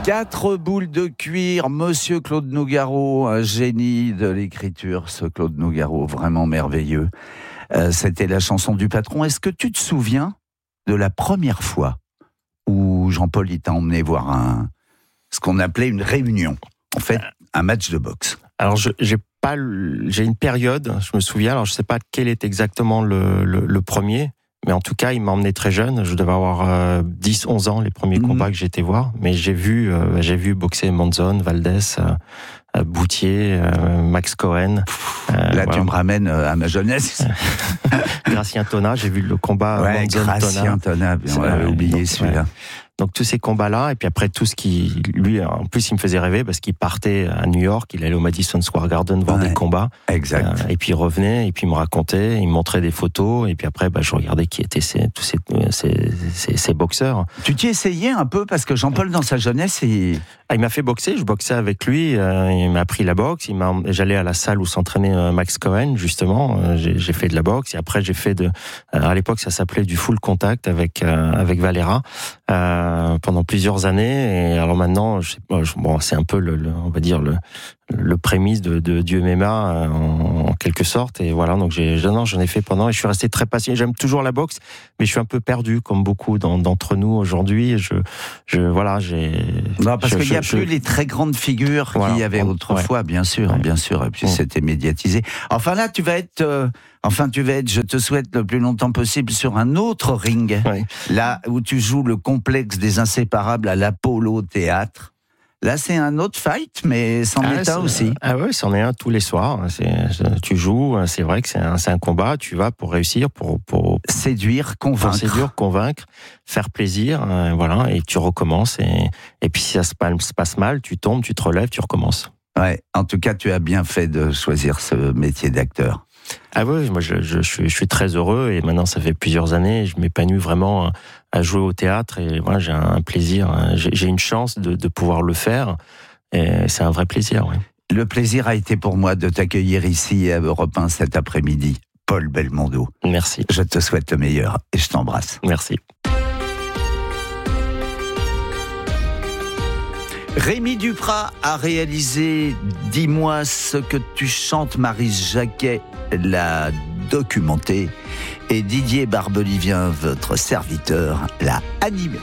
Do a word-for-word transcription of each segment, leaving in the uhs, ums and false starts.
Quatre boules de cuir, Monsieur Claude Nougaro, un génie de l'écriture, ce Claude Nougaro, vraiment merveilleux. Euh, c'était la chanson du patron. Est-ce que tu te souviens de la première fois où Jean-Paul il t'a emmené voir un, ce qu'on appelait une réunion, en fait, un match de boxe? Alors, je, j'ai pas, j'ai une période, je me souviens, alors je sais pas quel est exactement le, le, le premier, mais en tout cas, il m'a emmené très jeune. Je devais avoir euh, dix, onze ans, les premiers mmh. combats que j'ai été voir. Mais j'ai vu, euh, j'ai vu boxer Monzon, Valdez, euh, Boutier, euh, Max Cohen. Euh, Là, voilà. Tu me ramènes à ma jeunesse. Gracien Tonat, j'ai vu le combat ouais, Monzon-Tonat. Gracien Tonat, on l'avait oublié donc, celui-là. Ouais. Donc tous ces combats-là, et puis après tout ce qui, lui, en plus, il me faisait rêver parce qu'il partait à New York, il allait au Madison Square Garden voir ouais, des combats. Exact. Euh, et puis il revenait, et puis il me racontait, il me montrait des photos, et puis après, bah, je regardais qui étaient ces, tous ces, ces, ces, ces boxeurs. Tu t'y essayais un peu parce que Jean-Paul, dans sa jeunesse, il... Ah, il m'a fait boxer, je boxais avec lui, euh, il m'a appris la boxe, il m'a, j'allais à la salle où s'entraînait euh, Max Cohen, justement, euh, j'ai, j'ai fait de la boxe, et après j'ai fait de, euh, à l'époque ça s'appelait du full contact avec euh, avec Valera, euh, pendant plusieurs années, et alors maintenant, je sais pas, je, bon, c'est un peu le, le, on va dire le le prémisse de, de du M M A en, en quelque sorte, et voilà, donc j'ai, non, j'en ai fait pendant, et je suis resté très passionné. J'aime toujours la boxe, mais je suis un peu perdu, comme beaucoup dans, d'entre nous aujourd'hui. Je, je, voilà, j'ai. Non, parce je, qu'il n'y a je, plus je... les très grandes figures voilà, qu'il y avait autrefois, ouais. bien sûr, ouais. bien sûr, et puis ouais. c'était médiatisé. Enfin là, tu vas être, euh, enfin tu vas être, je te souhaite le plus longtemps possible sur un autre ring, ouais. là où tu joues le complexe des inséparables à l'Apollo Théâtre. Là, c'est un autre fight, mais c'en ah, est un aussi. Ah ouais, c'en est un tous les soirs. C'est, tu joues, c'est vrai que c'est un, c'est un combat. Tu vas pour réussir, pour, pour séduire, convaincre, pour séduire, convaincre, faire plaisir, euh, voilà. Et tu recommences. Et, et puis si ça se passe, se passe mal, tu tombes, tu te relèves, tu recommences. Ouais. En tout cas, tu as bien fait de choisir ce métier d'acteur. Ah oui, moi je, je, je, suis, je suis très heureux et maintenant ça fait plusieurs années, je m'épanouis vraiment à jouer au théâtre et voilà, j'ai un plaisir, j'ai, j'ai une chance de, de pouvoir le faire et c'est un vrai plaisir. Oui. Le plaisir a été pour moi de t'accueillir ici à Europe un cet après-midi, Paul Belmondo. Merci. Je te souhaite le meilleur et je t'embrasse. Merci. Rémi Duprat a réalisé « Dis-moi ce que tu chantes », Maryse Jacquet l'a documenté et Didier Barbelivien, votre serviteur, l'a animé.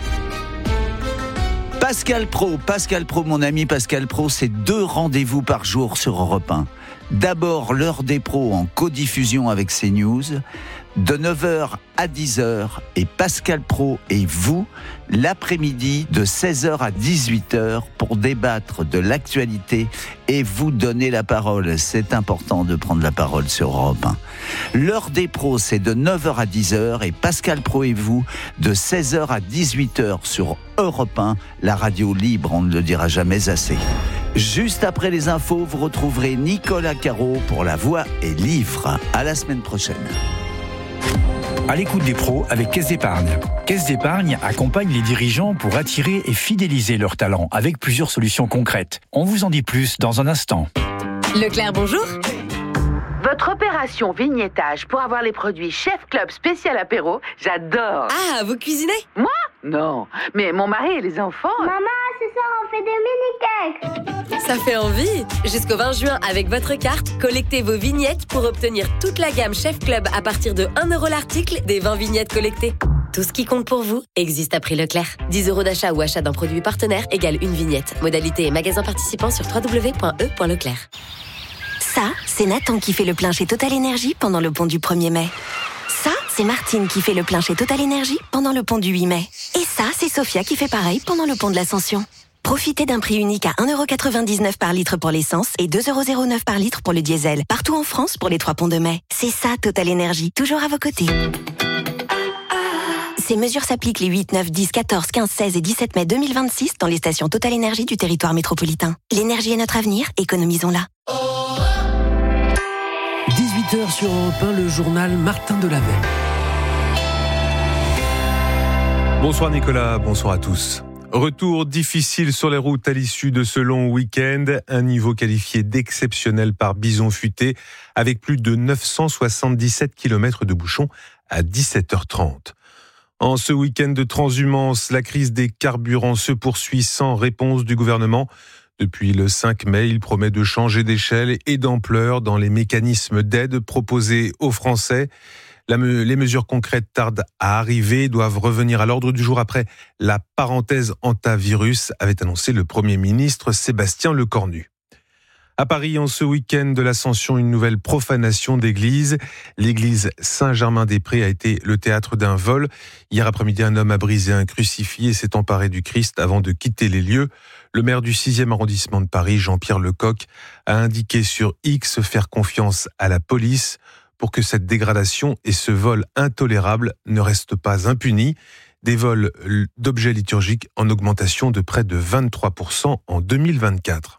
Pascal Praud, Pascal Praud, mon ami Pascal Praud, c'est deux rendez-vous par jour sur Europe un. D'abord, l'heure des pros en codiffusion avec CNews, de neuf heures à dix heures, et Pascal Praud et vous, l'après-midi de seize heures à dix-huit heures pour débattre de l'actualité et vous donner la parole. C'est important de prendre la parole sur Europe un. L'heure des pros, c'est de neuf heures à dix heures, et Pascal Praud et vous, de seize heures à dix-huit heures sur Europe un, la radio libre, on ne le dira jamais assez. Juste après les infos, vous retrouverez Nicolas Caro pour La Voix et Livre. À la semaine prochaine. À l'écoute des pros avec Caisse d'Épargne. Caisse d'Épargne accompagne les dirigeants pour attirer et fidéliser leurs talents avec plusieurs solutions concrètes. On vous en dit plus dans un instant. Leclerc, bonjour. Votre opération vignettage pour avoir les produits Chef Club spécial apéro, j'adore. Ah, vous cuisinez ? Moi ? Non, mais mon mari et les enfants... Maman, ce soir on fait des mini-cakes. Ça fait envie. Jusqu'au vingt juin, avec votre carte, collectez vos vignettes pour obtenir toute la gamme Chef Club à partir de un euro l'article des vingt vignettes collectées. Tout ce qui compte pour vous existe à prix Leclerc. dix euros d'achat ou achat d'un produit partenaire égale une vignette. Modalité et magasin participant sur w w w point e point leclerc. Ça, c'est Nathan qui fait le plein chez Total Énergie pendant le pont du premier mai. Ça, c'est Martine qui fait le plein chez Total Énergie pendant le pont du huit mai. Et ça, c'est Sophia qui fait pareil pendant le pont de l'Ascension. Profitez d'un prix unique à un euro quatre-vingt-dix-neuf par litre pour l'essence et deux euros zéro neuf par litre pour le diesel. Partout en France pour les trois ponts de mai. C'est ça, Total Énergie, toujours à vos côtés. Ces mesures s'appliquent les huit, neuf, dix, quatorze, quinze, seize et dix-sept mai deux mille vingt-six dans les stations Total Énergie du territoire métropolitain. L'énergie est notre avenir, économisons-la. dix-huit heures sur Europe un, le journal Martin Delavet. Bonsoir Nicolas, bonsoir à tous. Retour difficile sur les routes à l'issue de ce long week-end. Un niveau qualifié d'exceptionnel par Bison Futé, avec plus de neuf cent soixante-dix-sept kilomètres de bouchons à dix-sept heures trente. En ce week-end de transhumance, la crise des carburants se poursuit sans réponse du gouvernement. Depuis le cinq mai, il promet de changer d'échelle et d'ampleur dans les mécanismes d'aide proposés aux Français. La me- les mesures concrètes tardent à arriver, doivent revenir à l'ordre du jour après la parenthèse antivirus, avait annoncé le Premier ministre Sébastien Lecornu. À Paris, en ce week-end de l'Ascension, une nouvelle profanation d'église. L'église Saint-Germain-des-Prés a été le théâtre d'un vol. Hier après-midi, un homme a brisé un crucifix et s'est emparé du Christ avant de quitter les lieux. Le maire du sixième arrondissement de Paris, Jean-Pierre Lecoq, a indiqué sur X faire confiance à la police pour que cette dégradation et ce vol intolérable ne restent pas impunis. Des vols d'objets liturgiques en augmentation de près de vingt-trois pour cent en deux mille vingt-quatre.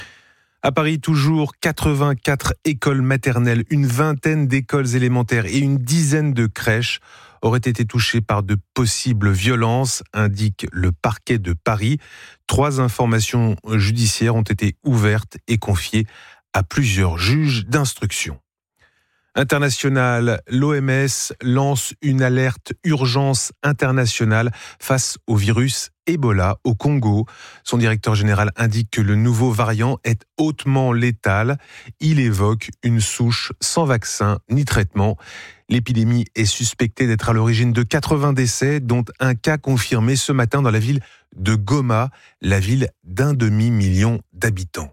À Paris, toujours quatre-vingt-quatre écoles maternelles, une vingtaine d'écoles élémentaires et une dizaine de crèches auraient été touchées par de possibles violences, indique le parquet de Paris. Trois informations judiciaires ont été ouvertes et confiées à plusieurs juges d'instruction. International, l'O M S lance une alerte urgence internationale face au virus Ebola au Congo. Son directeur général indique que le nouveau variant est hautement létal. Il évoque une souche sans vaccin ni traitement. L'épidémie est suspectée d'être à l'origine de quatre-vingts décès, dont un cas confirmé ce matin dans la ville de Goma, la ville d'un demi-million d'habitants.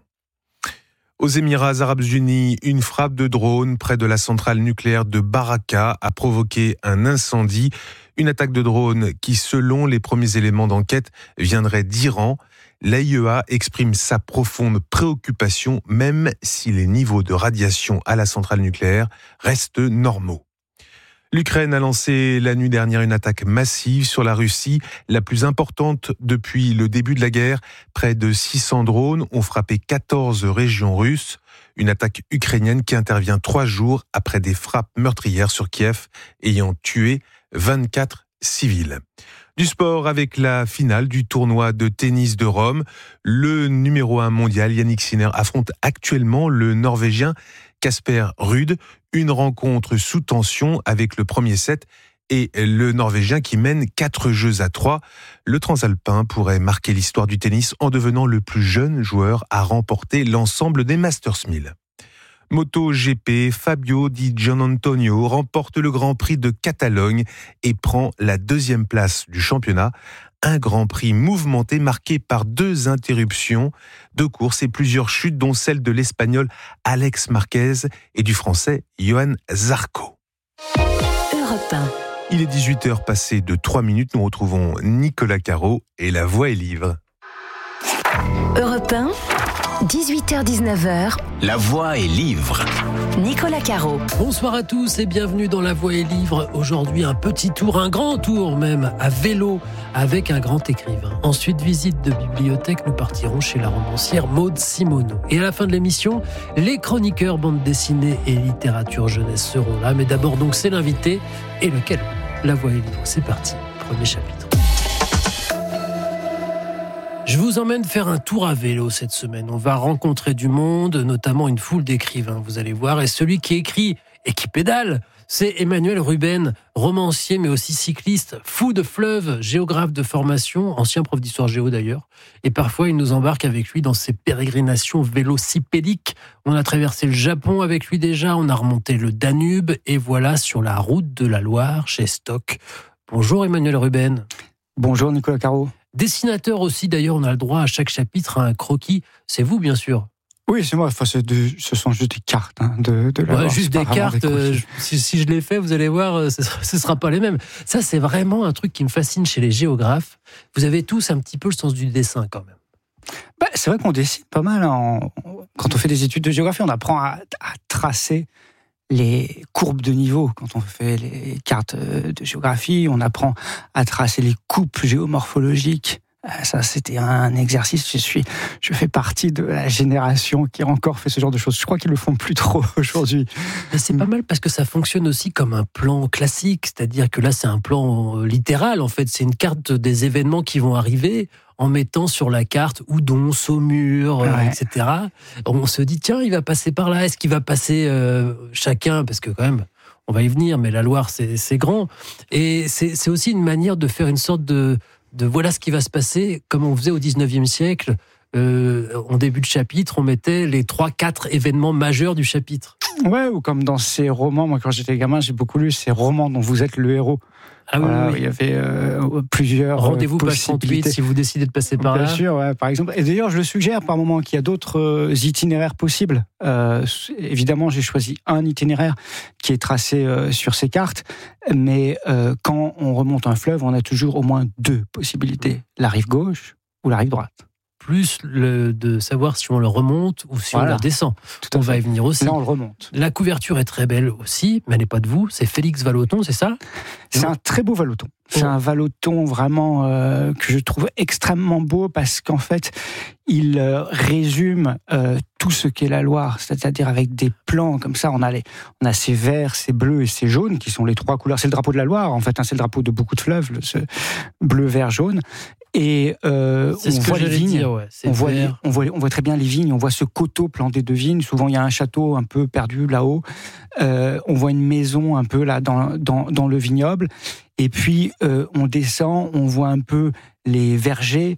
Aux Émirats arabes unis, une frappe de drone près de la centrale nucléaire de Baraka a provoqué un incendie. Une attaque de drone qui, selon les premiers éléments d'enquête, viendrait d'Iran. L'A I E A exprime sa profonde préoccupation, même si les niveaux de radiation à la centrale nucléaire restent normaux. L'Ukraine a lancé la nuit dernière une attaque massive sur la Russie, la plus importante depuis le début de la guerre. Près de six cents drones ont frappé quatorze régions russes. Une attaque ukrainienne qui intervient trois jours après des frappes meurtrières sur Kiev, ayant tué vingt-quatre civils. Du sport avec la finale du tournoi de tennis de Rome. Le numéro un mondial, Yannick Sinner, affronte actuellement le Norvégien Casper Ruud. Une rencontre sous tension avec le premier set et le Norvégien qui mène quatre jeux à trois. Le Transalpin pourrait marquer l'histoire du tennis en devenant le plus jeune joueur à remporter l'ensemble des Masters mille. MotoGP, Fabio Di Gianantonio remporte le Grand Prix de Catalogne et prend la deuxième place du championnat. Un Grand Prix mouvementé marqué par deux interruptions de course et plusieurs chutes, dont celle de l'Espagnol Alex Marquez et du Français Johan Zarco. Europe un. Il est dix-huit heures passées de trois minutes. Nous retrouvons Nicolas Caro et La Voix est livre. Europe un, dix-huit heures dix-neuf heures. La Voix est livre. Nicolas Caro. Bonsoir à tous et bienvenue dans La Voix est livre. Aujourd'hui, un petit tour, un grand tour même, à vélo, avec un grand écrivain. Ensuite, visite de bibliothèque, nous partirons chez la romancière Maud Simoneau. Et à la fin de l'émission, les chroniqueurs bande dessinée et littérature jeunesse seront là. Mais d'abord, donc, c'est l'invité. Et lequel ? La Voix est livre. C'est parti. Premier chapitre. Je vous emmène faire un tour à vélo cette semaine. On va rencontrer du monde, notamment une foule d'écrivains, vous allez voir. Et celui qui écrit et qui pédale, c'est Emmanuel Ruben, romancier mais aussi cycliste, fou de fleuve, géographe de formation, ancien prof d'histoire géo d'ailleurs. Et parfois, il nous embarque avec lui dans ses pérégrinations vélocipédiques. On a traversé le Japon avec lui déjà, on a remonté le Danube et voilà sur la route de la Loire chez Stock. Bonjour Emmanuel Ruben. Bonjour Nicolas Caro. Dessinateur aussi, d'ailleurs, on a le droit à chaque chapitre à un croquis. C'est vous, bien sûr. Oui, c'est moi. Enfin, c'est de, ce sont juste des cartes hein, de, de la ouais, Loire. Juste des cartes. Euh, si, si je les fais, vous allez voir, ce ne sera pas les mêmes. Ça, c'est vraiment un truc qui me fascine chez les géographes. Vous avez tous un petit peu le sens du dessin, quand même. Bah, c'est vrai qu'on dessine pas mal. Hein. Quand on fait des études de géographie, on apprend à, à tracer les courbes de niveau. Quand on fait les cartes de géographie, on apprend à tracer les coupes géomorphologiques. Ça, c'était un exercice. Je suis, je fais partie de la génération qui a encore fait ce genre de choses. Je crois qu'ils le font plus trop aujourd'hui. Mais c'est pas mal parce que ça fonctionne aussi comme un plan classique. C'est-à-dire que là, c'est un plan littéral. En fait, c'est une carte des événements qui vont arriver en mettant sur la carte Oudon, Saumur, ouais. euh, et cetera. On se dit, tiens, il va passer par là. Est-ce qu'il va passer euh, chacun ? Parce que quand même, on va y venir, mais la Loire, c'est, c'est grand. Et c'est, c'est aussi une manière de faire une sorte de, de voilà ce qui va se passer, comme on faisait au dix-neuvième siècle. Euh, en début de chapitre, on mettait les trois, quatre événements majeurs du chapitre. Ouais, ou comme dans ces romans, moi quand j'étais gamin, j'ai beaucoup lu ces romans dont vous êtes le héros. Ah oui, voilà, oui. Il y avait euh, plusieurs Rendez-vous page possibilités. trente-huit si vous décidez de passer par Bien là. Bien sûr, ouais, par exemple. Et d'ailleurs, je le suggère par moment qu'il y a d'autres euh, itinéraires possibles. Euh, évidemment, j'ai choisi un itinéraire qui est tracé euh, sur ces cartes, mais euh, quand on remonte un fleuve, on a toujours au moins deux possibilités, la rive gauche ou la rive droite. Plus le, de savoir si on le remonte ou si voilà. on la descend. On va y venir aussi. Là, on le remonte. La couverture est très belle aussi, mais elle n'est pas de vous. C'est Félix Vallotton, c'est ça ? C'est un très beau Vallotton. C'est un Vallotton vraiment euh, que je trouve extrêmement beau parce qu'en fait, il euh, résume euh, tout ce qu'est la Loire, c'est-à-dire avec des plans comme ça. On a, les, on a ces verts, ces bleus et ces jaunes qui sont les trois couleurs. C'est le drapeau de la Loire, en fait. Hein, c'est le drapeau de beaucoup de fleuves, le, ce bleu, vert, jaune. Et euh, on voit les vignes. Dire, ouais. on, voit les, on, voit, on voit très bien les vignes. On voit ce coteau planté de vignes. Souvent, il y a un château un peu perdu là-haut. Euh, on voit une maison un peu là dans, dans, dans le vignoble. Et puis, euh, on descend, on voit un peu les vergers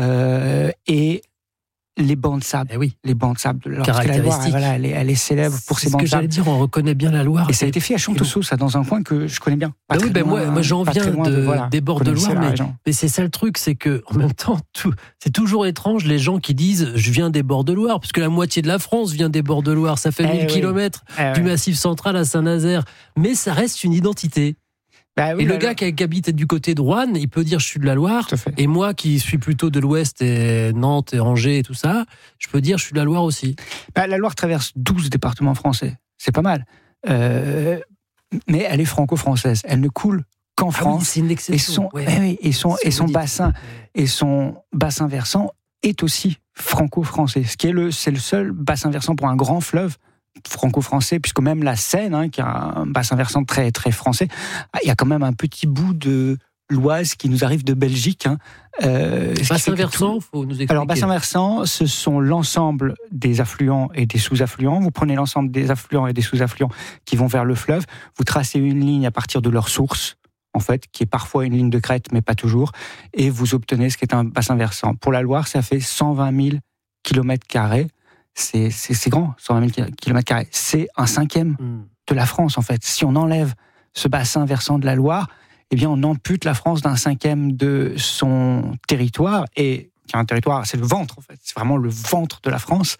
euh, et les bancs de sable. Eh oui. Les bancs de sable. Alors, caractéristique. La Loire, voilà, elle, est, elle est célèbre pour ses bancs de sable. C'est ce que j'allais dire, on reconnaît bien la Loire. Et ça a été fait à Chanteceau, ça, dans un coin que je connais bien. Bah oui, ben moi, moi j'en viens de, de, voilà, des bords de Loire, mais, mais c'est ça le truc, c'est que en même temps, tout, c'est toujours étrange les gens qui disent je viens des bords de Loire, parce que la moitié de la France vient des bords de Loire, ça fait eh mille oui. kilomètres eh du oui. Massif central à Saint-Nazaire, mais ça reste une identité. Bah oui, et le bah, gars qui, qui habite du côté de Roanne, il peut dire je suis de la Loire, et moi qui suis plutôt de l'Ouest, et Nantes et Angers et tout ça, je peux dire je suis de la Loire aussi. Bah, la Loire traverse douze départements français, c'est pas mal. Euh, mais elle est franco-française, elle ne coule qu'en France. Ah oui, c'est une exception. Et son, ouais. eh oui, et son, et son bassin, ouais. et son bassin versant est aussi franco-français. Ce qui est le, c'est le seul bassin versant pour un grand fleuve franco-français, puisque même la Seine, hein, qui a un bassin versant très, très français, il y a quand même un petit bout de l'Oise qui nous arrive de Belgique. Hein, euh, bassin versant, il faut nous expliquer. Alors, bassin versant, ce sont l'ensemble des affluents et des sous-affluents. Vous prenez l'ensemble des affluents et des sous-affluents qui vont vers le fleuve, vous tracez une ligne à partir de leur source, en fait, qui est parfois une ligne de crête, mais pas toujours, et vous obtenez ce qui est un bassin versant. Pour la Loire, ça fait cent vingt mille kilomètres carrés. C'est, c'est, c'est grand, cent vingt mille kilomètres carrés. C'est un cinquième mmh. de la France, en fait. Si on enlève ce bassin versant de la Loire, eh bien, on ampute la France d'un cinquième de son territoire. Et qui a un territoire, c'est le ventre, en fait. C'est vraiment le ventre de la France.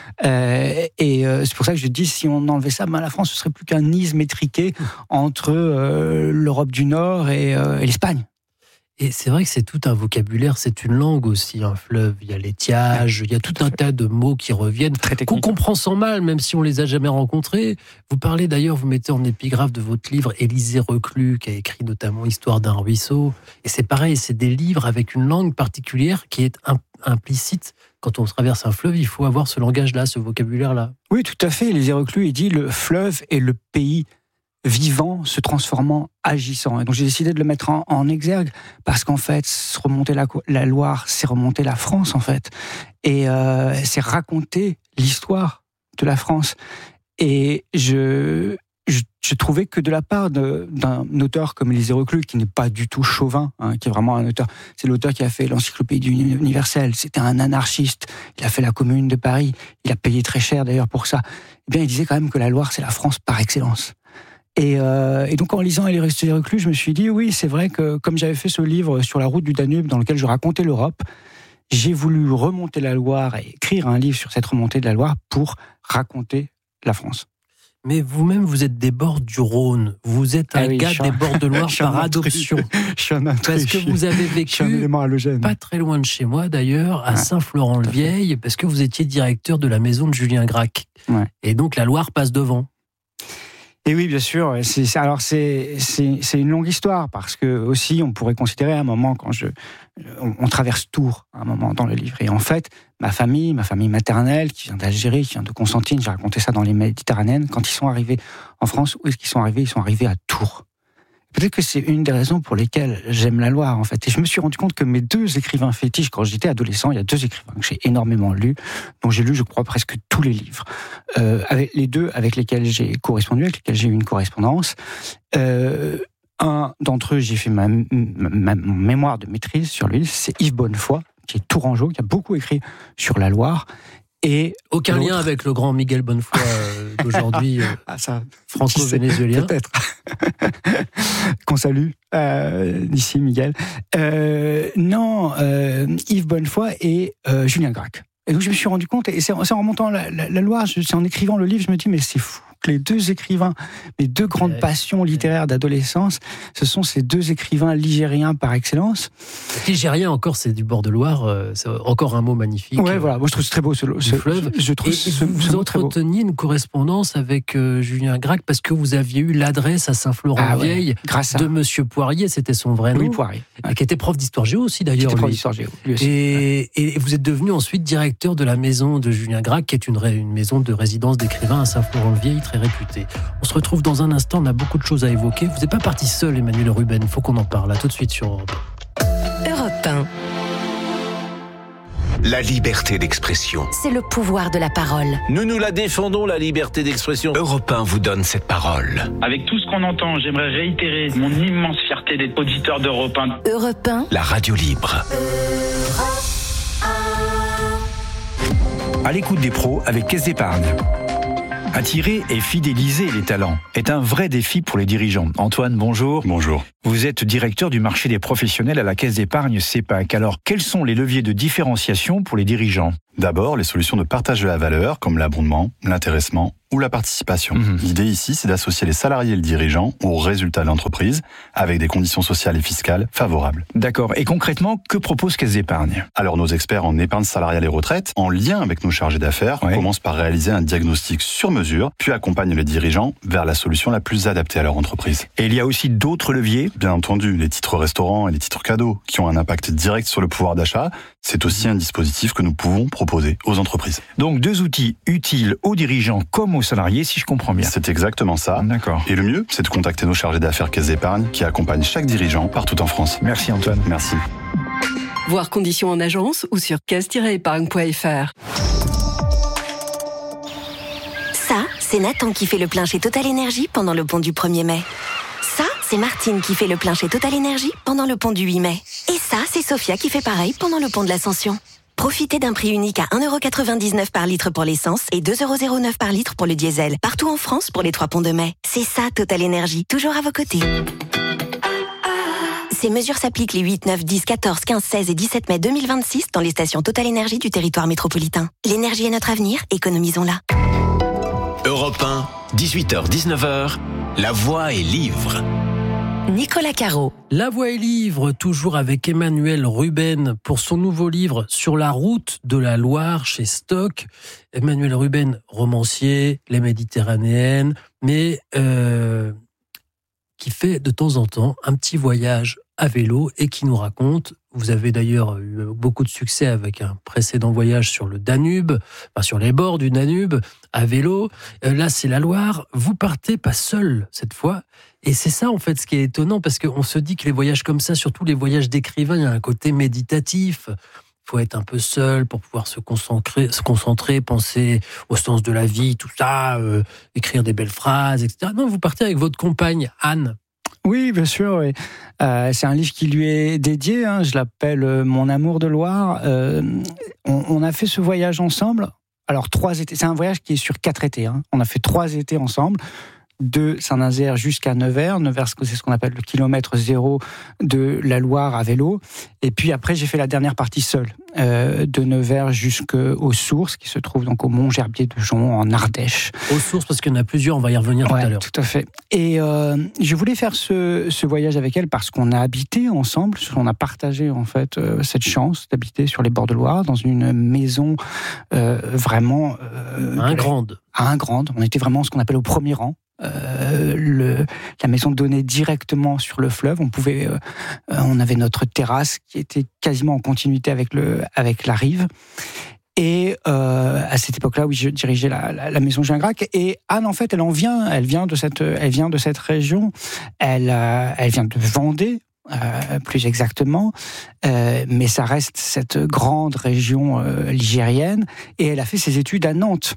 Euh, et euh, c'est pour ça que je dis, si on enlevait ça, ben, la France, ce serait plus qu'un isthme étriqué entre euh, l'Europe du Nord et, euh, et l'Espagne. Et c'est vrai que c'est tout un vocabulaire, c'est une langue aussi, un fleuve. Il y a l'étiage, il y a tout un tas de mots qui reviennent, qu'on comprend sans mal, même si on les a jamais rencontrés. Vous parlez d'ailleurs, vous mettez en épigraphe de votre livre Élisée Reclus, qui a écrit notamment Histoire d'un ruisseau. Et c'est pareil, c'est des livres avec une langue particulière qui est implicite. Quand on traverse un fleuve, il faut avoir ce langage-là, ce vocabulaire-là. Oui, tout à fait. Élisée Reclus, il dit le fleuve est le pays vivant, se transformant, agissant. Et donc j'ai décidé de le mettre en, en exergue parce qu'en fait, remonter la, la Loire, c'est remonter la France en fait, et euh, c'est raconter l'histoire de la France. Et je, je, je trouvais que de la part de, d'un auteur comme Élisée Reclus, qui n'est pas du tout chauvin, hein, qui est vraiment un auteur, c'est l'auteur qui a fait l'Encyclopédie universelle. C'était un anarchiste. Il a fait la Commune de Paris. Il a payé très cher d'ailleurs pour ça. Eh bien, il disait quand même que la Loire, c'est la France par excellence. Et, euh, et donc en lisant Élisée Reclus, je me suis dit oui, c'est vrai que comme j'avais fait ce livre sur la route du Danube dans lequel je racontais l'Europe, j'ai voulu remonter la Loire et écrire un livre sur cette remontée de la Loire pour raconter la France. Mais vous-même, vous êtes des bords du Rhône. Vous êtes un ah oui, gars des bords de Loire par adoption. Je suis un intrus. Parce que vous avez vécu, pas très loin de chez moi d'ailleurs, à ouais, Saint-Florent-le-Vieil, parce que vous étiez directeur de la maison de Julien Gracq. Ouais. Et donc la Loire passe devant. Et oui, bien sûr. C'est, alors c'est, c'est, c'est une longue histoire parce que aussi on pourrait considérer à un moment quand je, on, on traverse Tours à un moment dans le livre. Et en fait, ma famille, ma famille maternelle qui vient d'Algérie, qui vient de Constantine, j'ai raconté ça dans les Méditerranéennes. Quand ils sont arrivés en France, où est-ce qu'ils sont arrivés ? Ils sont arrivés à Tours. peut-être que c'est une des raisons pour lesquelles j'aime la Loire, en fait. Et je me suis rendu compte que mes deux écrivains fétiches, quand j'étais adolescent, il y a deux écrivains que j'ai énormément lus, dont j'ai lu, je crois, presque tous les livres. Euh, avec les deux avec lesquels j'ai correspondu, avec lesquels j'ai eu une correspondance. Euh, un d'entre eux, j'ai fait ma, ma, ma mémoire de maîtrise sur lui, c'est Yves Bonnefoy, qui est tourangeau, qui a beaucoup écrit sur la Loire. Et aucun l'autre... lien avec le grand Miguel Bonnefoy euh, d'aujourd'hui, euh, ah, ça, franco-vénézuélien. Peut-être. Qu'on salue euh, d'ici, Miguel. Euh, non, euh, Yves Bonnefoy et euh, Julien Gracq. Et donc je me suis rendu compte, et c'est, c'est en remontant la, la, la Loire, je, c'est en écrivant le livre, je me dis, mais c'est fou que les deux écrivains, mes deux grandes ouais, passions littéraires ouais. d'adolescence, ce sont ces deux écrivains ligériens par excellence. Ligérien encore, c'est du bord de Loire, euh, c'est encore un mot magnifique. Ouais, euh, voilà, moi je trouve c'est très beau ce, ce fleuve. Je trouve et, ce, et vous, ce vous entreteniez une correspondance avec euh, Julien Gracq parce que vous aviez eu l'adresse à Saint-Florent-Vieille ah ouais, de Monsieur Poirier, c'était son vrai nom. Louis Poirier. Ouais. Qui était prof d'histoire géo aussi d'ailleurs. Qui était prof d'histoire géo, lui aussi. Et, ouais. et vous êtes devenu ensuite directeur de la maison de Julien Gracq, qui est une, une maison de résidence d'écrivains à Saint-Florent-Vieille très réputée. On se retrouve dans un instant, on a beaucoup de choses à évoquer. Vous n'êtes pas parti seul, Emmanuel Ruben, il faut qu'on en parle, là, tout de suite sur Europe un. Europe un. La liberté d'expression. C'est le pouvoir de la parole. Nous nous la défendons, la liberté d'expression. Europe un vous donne cette parole. Avec tout ce qu'on entend, j'aimerais réitérer mon immense fierté d'être auditeur d'Europe un. Europe un. La radio libre. À l'écoute des pros avec Caisse d'Épargne. Attirer et fidéliser les talents est un vrai défi pour les dirigeants. Antoine, bonjour. Bonjour. Vous êtes directeur du marché des professionnels à la Caisse d'Épargne CEPAC. Alors, quels sont les leviers de différenciation pour les dirigeants ? D'abord, les solutions de partage de la valeur, comme l'abondement, l'intéressement ou la participation. Mmh. L'idée ici, c'est d'associer les salariés et le dirigeant aux résultats de l'entreprise avec des conditions sociales et fiscales favorables. D'accord. Et concrètement, que propose Caisse d'Épargne ? Alors, nos experts en épargne salariale et retraite, en lien avec nos chargés d'affaires, ouais. commencent par réaliser un diagnostic sur mesure, puis accompagnent les dirigeants vers la solution la plus adaptée à leur entreprise. Et il y a aussi d'autres leviers ? Bien entendu, les titres restaurants et les titres cadeaux, qui ont un impact direct sur le pouvoir d'achat, c'est aussi un dispositif que nous pouvons proposer aux entreprises. Donc, deux outils utiles aux dirigeants comme aux salariés, si je comprends bien. C'est exactement ça. D'accord. Et le mieux, c'est de contacter nos chargés d'affaires Caisse d'Épargne qui accompagnent chaque dirigeant partout en France. Merci Antoine. Merci. Voir conditions en agence ou sur caisse tiret épargne point f r. Ça, c'est Nathan qui fait le plein chez Total Énergie pendant le pont du premier mai. Ça, c'est Martine qui fait le plein chez Total Énergie pendant le pont du huit mai. Et ça, c'est Sophia qui fait pareil pendant le pont de l'Ascension. Profitez d'un prix unique à un euro quatre-vingt-dix-neuf par litre pour l'essence et deux euros zéro neuf par litre pour le diesel. Partout en France pour les trois ponts de mai. C'est ça, Total Énergie. Toujours à vos côtés. Ces mesures s'appliquent les huit, neuf, dix, quatorze, quinze, seize et dix-sept mai deux mille vingt-six dans les stations Total Énergie du territoire métropolitain. L'énergie est notre avenir, économisons-la. Europe un, dix-huit heures dix-neuf heures, La Voix est livre. Nicolas Caro. La Voix est livre, toujours avec Emmanuel Ruben pour son nouveau livre Sur la route de la Loire chez Stock. Emmanuel Ruben, romancier, les Méditerranéennes, mais euh, qui fait de temps en temps un petit voyage à vélo et qui nous raconte. Vous avez d'ailleurs eu beaucoup de succès avec un précédent voyage sur le Danube, enfin sur les bords du Danube, à vélo. Là, c'est la Loire. Vous partez pas seul cette fois. Et c'est ça, en fait, ce qui est étonnant, parce qu'on se dit que les voyages comme ça, surtout les voyages d'écrivains, il y a un côté méditatif. Il faut être un peu seul pour pouvoir se concentrer, se concentrer, penser au sens de la vie, tout ça, euh, écrire des belles phrases, et cetera. Non, vous partez avec votre compagne, Anne. Oui, bien sûr. Oui. Euh, c'est un livre qui lui est dédié. Hein, je l'appelle Mon amour de Loire. Euh, on, on a fait ce voyage ensemble. Alors, trois étés. C'est un voyage qui est sur quatre étés. Hein. On a fait trois étés ensemble. De Saint-Nazaire jusqu'à Nevers. Nevers, c'est ce qu'on appelle le kilomètre zéro de la Loire à vélo. Et puis après, j'ai fait la dernière partie seule, euh, de Nevers jusqu'aux sources, qui se trouvent donc au Mont Gerbier de Jonc, en Ardèche. Aux sources, parce qu'il y en a plusieurs, on va y revenir ouais, tout à l'heure. Tout à fait. Et euh, je voulais faire ce, ce voyage avec elle parce qu'on a habité ensemble, on a partagé en fait euh, cette chance d'habiter sur les bords de Loire, dans une maison euh, vraiment... Euh, un grande. Un grande. On était vraiment ce qu'on appelle au premier rang. Euh, le, la maison donnait directement sur le fleuve. On pouvait, euh, on avait notre terrasse qui était quasiment en continuité avec le, avec la rive. Et euh, à cette époque-là, oui, je dirigeais la, la, la maison Julien Gracq. Et Anne, en fait, elle en vient, elle vient de cette, elle vient de cette région. Elle, euh, elle vient de Vendée, euh, plus exactement. Euh, mais ça reste cette grande région euh, ligérienne. Et elle a fait ses études à Nantes.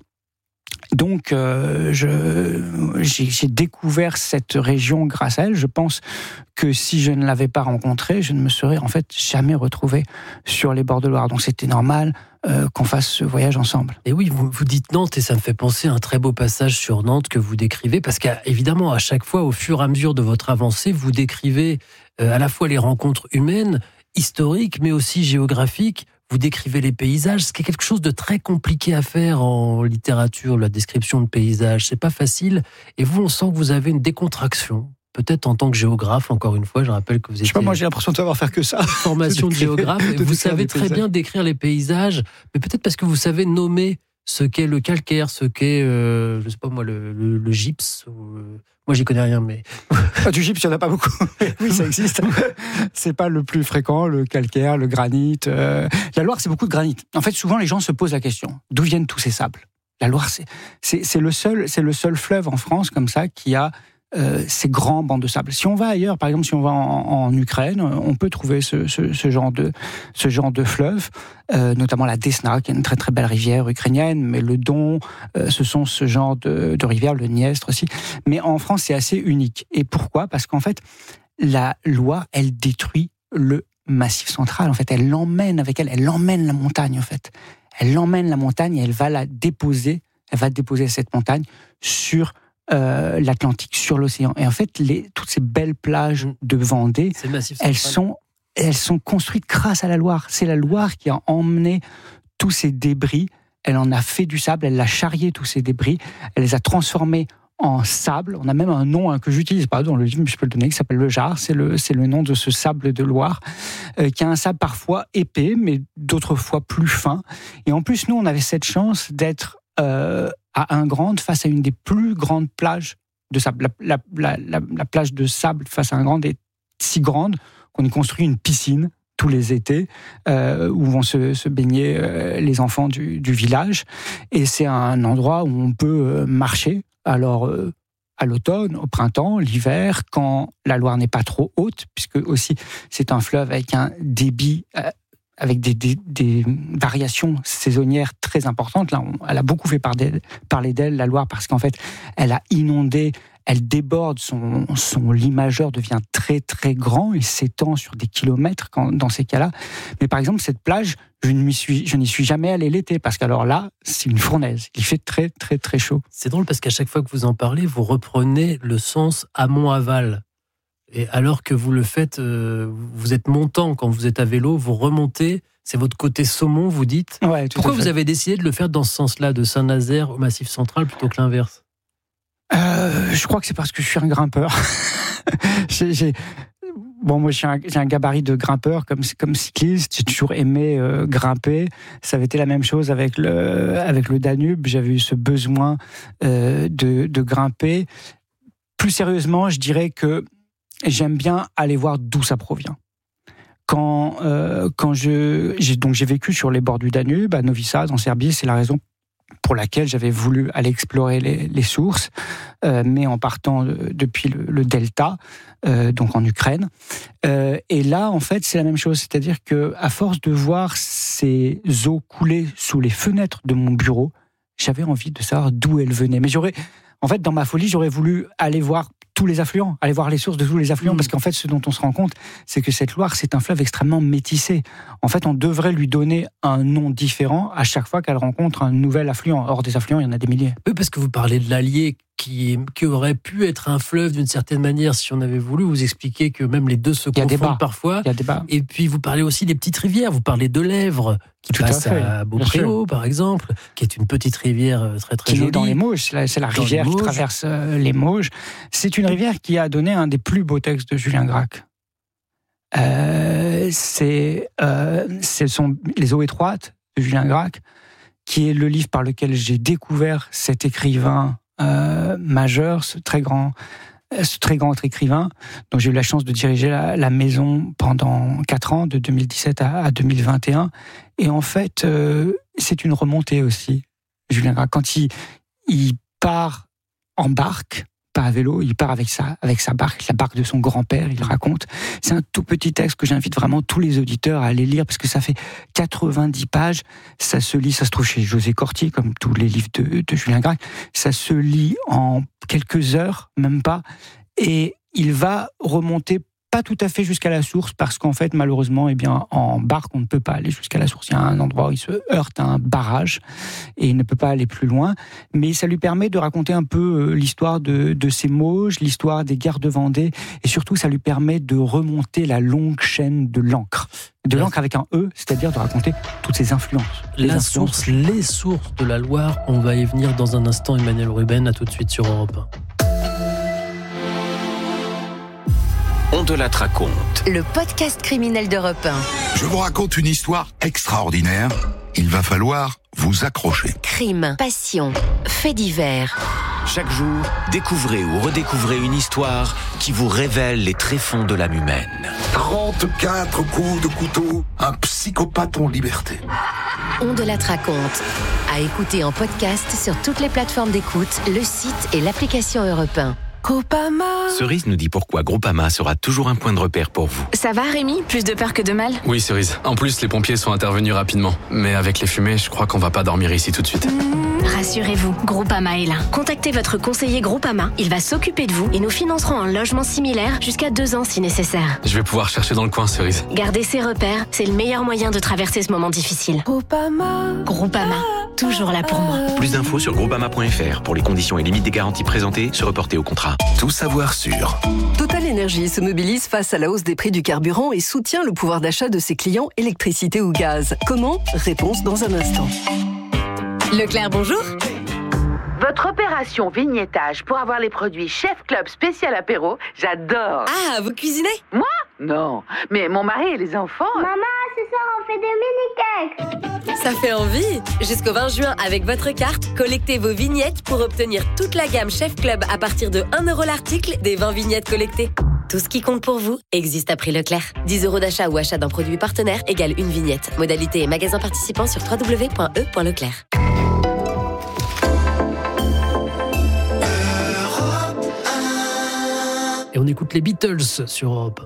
Donc, euh, je, j'ai, j'ai découvert cette région grâce à elle. Je pense que si je ne l'avais pas rencontrée, je ne me serais en fait jamais retrouvé sur les bords de Loire. Donc, c'était normal euh, qu'on fasse ce voyage ensemble. Et oui, vous, vous dites Nantes, et ça me fait penser à un très beau passage sur Nantes que vous décrivez, parce qu'évidemment, à chaque fois, au fur et à mesure de votre avancée, vous décrivez euh, à la fois les rencontres humaines, historiques, mais aussi géographiques. Vous décrivez les paysages, ce qui est quelque chose de très compliqué à faire en littérature, la description de paysages. C'est pas facile. Et vous, on sent que vous avez une décontraction. Peut-être en tant que géographe, encore une fois, je rappelle que vous étiez... Je sais pas, moi j'ai l'impression de savoir faire que ça. Formation de géographe. Et vous savez très bien décrire les paysages, mais peut-être parce que vous savez nommer ce qu'est le calcaire, ce qu'est, euh, je sais pas moi, le, le, le gypse. Ou, euh, moi, j'y connais rien, mais... Ah, du gypse, il n'y en a pas beaucoup. Oui, ça existe. C'est pas le plus fréquent, le calcaire, le granit. Euh... La Loire, c'est beaucoup de granit. En fait, souvent, les gens se posent la question, d'où viennent tous ces sables ? La Loire, c'est, c'est, c'est, le seul, c'est le seul fleuve en France, comme ça, qui a euh, ces grands bancs de sable. Si on va ailleurs, par exemple, si on va en, en Ukraine, on peut trouver ce, ce, ce, genre, de, ce genre de fleuve, euh, notamment la Desna, qui est une très très belle rivière ukrainienne, mais le Don, euh, ce sont ce genre de, de rivières, le Dniestre aussi. Mais en France, c'est assez unique. Et pourquoi ? Parce qu'en fait, la Loire, elle détruit le Massif central. En fait, elle l'emmène avec elle, elle l'emmène la montagne, en fait. Elle l'emmène la montagne et elle va la déposer, elle va déposer cette montagne sur euh, l'Atlantique, sur l'océan. Et en fait, les, toutes ces belles plages de Vendée, elles sont, elles sont construites grâce à la Loire. C'est la Loire qui a emmené tous ces débris, elle en a fait du sable, elle a charrié tous ces débris, elle les a transformés en sable. On a même un nom hein, que j'utilise pas dans le livre, mais je peux le donner, qui s'appelle le Jard. C'est le, c'est le nom de ce sable de Loire, euh, qui a un sable parfois épais, mais d'autres fois plus fin. Et en plus, nous, on avait cette chance d'être euh, à Ingrande, face à une des plus grandes plages de sable. La, la, la, la plage de sable face à Ingrande est si grande qu'on y construit une piscine tous les étés, euh, où vont se, se baigner euh, les enfants du, du village. Et c'est un endroit où on peut euh, marcher. Alors, euh, à l'automne, au printemps, l'hiver, quand la Loire n'est pas trop haute, puisque aussi c'est un fleuve avec un débit, euh, avec des, des, des variations saisonnières très importantes. Là, on, elle a beaucoup fait parler d'elle, la Loire, parce qu'en fait, elle a inondé, elle déborde, son, son lit majeur devient très très grand, il s'étend sur des kilomètres quand, dans ces cas-là. Mais par exemple, cette plage, je n'y suis, je n'y suis jamais allé l'été, parce qu'alors là, c'est une fournaise. Il fait très très très chaud. C'est drôle parce qu'à chaque fois que vous en parlez, vous reprenez le sens amont-aval. Et alors que vous le faites, euh, vous êtes montant quand vous êtes à vélo, vous remontez, c'est votre côté saumon, vous dites. Ouais, Pourquoi vous avez décidé de le faire dans ce sens-là, de Saint-Nazaire au Massif central, plutôt que l'inverse ? Euh, je crois que c'est parce que je suis un grimpeur. j'ai, j'ai... Bon, moi, j'ai un, j'ai un gabarit de grimpeur comme, comme cycliste. J'ai toujours aimé euh, grimper. Ça avait été la même chose avec le, avec le Danube. J'avais eu ce besoin euh, de, de grimper. Plus sérieusement, je dirais que j'aime bien aller voir d'où ça provient. Quand, euh, quand je, j'ai, donc j'ai vécu sur les bords du Danube, à Novi Sad, en Serbie, c'est la raison pour laquelle j'avais voulu aller explorer les, les sources, euh, mais en partant de, depuis le, le delta, euh, donc en Ukraine. Euh, et là, en fait, c'est la même chose, c'est-à-dire que à force de voir ces eaux couler sous les fenêtres de mon bureau, j'avais envie de savoir d'où elles venaient. Mais j'aurais, en fait, dans ma folie, j'aurais voulu aller voir tous les affluents, aller voir les sources de tous les affluents, mmh. parce qu'en fait, ce dont on se rend compte, c'est que cette Loire, c'est un fleuve extrêmement métissé. En fait, on devrait lui donner un nom différent à chaque fois qu'elle rencontre un nouvel affluent. Or, des affluents, il y en a des milliers. Oui, parce que vous parlez de l'Allier, qui, qui aurait pu être un fleuve d'une certaine manière, si on avait voulu. Vous expliquer que même les deux se confondent parfois. Il y a débat. Et puis, vous parlez aussi des petites rivières. Vous parlez de l'Èvre, qui Tout passe à, à Beaupréau, par exemple, qui est une petite rivière très, très qui jolie. Qui est dans les Mauges. C'est la, c'est la rivière qui traverse les Mauges. C'est une rivière qui a donné un des plus beaux textes de Julien Gracq. Euh, c'est, euh, ce sont Les eaux étroites de Julien Gracq, qui est le livre par lequel j'ai découvert cet écrivain euh, majeur, ce très grand, ce très grand écrivain, dont j'ai eu la chance de diriger la, la maison pendant quatre ans, de deux mille dix-sept à, à deux mille vingt et un. Et en fait, euh, c'est une remontée aussi. Julien Gracq, quand il, il part en barque, pas à vélo, il part avec sa, avec sa barque, la barque de son grand-père, il raconte. C'est un tout petit texte que j'invite vraiment tous les auditeurs à aller lire, parce que ça fait quatre-vingt-dix pages, ça se lit, ça se trouve chez José Corti, comme tous les livres de, de Julien Gracq, ça se lit en quelques heures, même pas, et il va remonter pas tout à fait jusqu'à la source, parce qu'en fait, malheureusement, eh bien, en barque, on ne peut pas aller jusqu'à la source. Il y a un endroit où il se heurte à un barrage et il ne peut pas aller plus loin. Mais ça lui permet de raconter un peu l'histoire de, de ces Mauges, l'histoire des guerres de Vendée, et surtout, ça lui permet de remonter la longue chaîne de l'encre. De l'encre avec un E, c'est-à-dire de raconter toutes ces influences. La influences. source, les sources de la Loire, on va y venir dans un instant. Emmanuel Ruben, à tout de suite sur Europe un. On de la raconte. Le podcast criminel d'Europe un. Je vous raconte une histoire extraordinaire. Il va falloir vous accrocher. Crime, passion, faits divers. Chaque jour, découvrez ou redécouvrez une histoire qui vous révèle les tréfonds de l'âme humaine. trente-quatre coups de couteau, un psychopathe en liberté. On de la raconte. À écouter en podcast sur toutes les plateformes d'écoute, le site et l'application Europe un. Groupama. Cerise nous dit pourquoi Groupama sera toujours un point de repère pour vous. Ça va Rémi ? Plus de peur que de mal ? Oui Cerise. En plus les pompiers sont intervenus rapidement. Mais avec les fumées, je crois qu'on va pas dormir ici tout de suite. Mmh, rassurez-vous, Groupama est là. Contactez votre conseiller Groupama. Il va s'occuper de vous et nous financerons un logement similaire jusqu'à deux ans si nécessaire. Je vais pouvoir chercher dans le coin Cerise. Garder ses repères, c'est le meilleur moyen de traverser ce moment difficile. Groupama. Groupama. Toujours là pour moi. Plus d'infos sur groupama point f r pour les conditions et limites des garanties présentées, se reporter au contrat. Tout savoir sur Total Energy se mobilise face à la hausse des prix du carburant et soutient le pouvoir d'achat de ses clients électricité ou gaz. Comment ? Réponse dans un instant. Leclerc, bonjour. Votre opération vignettage pour avoir les produits Chef Club spécial apéro, j'adore. Ah, vous cuisinez ? Moi ? Non, mais mon mari et les enfants... Maman, ce soir on fait des mini-cakes. Ça fait envie. Jusqu'au vingt juin, avec votre carte, collectez vos vignettes pour obtenir toute la gamme Chef Club à partir de un euro l'article des vingt vignettes collectées. Tout ce qui compte pour vous existe à prix Leclerc. dix euros d'achat ou achat d'un produit partenaire égale une vignette. Modalité et magasin participant sur w w w point e point leclerc. Et on écoute les Beatles sur Europe.